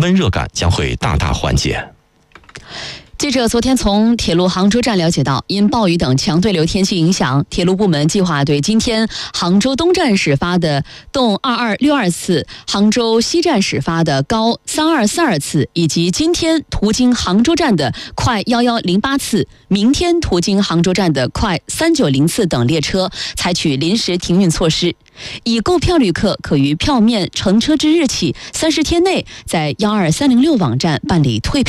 温热感将会大大缓解。 记者昨天从铁路杭州站了解到，因暴雨等强对流天气影响，铁路部门计划对今天杭州东站始发的动2262次、杭州西站始发的高3242次，以及今天途经杭州站的快1108次、明天途经杭州站的快390次等列车采取临时停运措施。已购票旅客可于票面乘车之日起30天内在12306网站办理退票。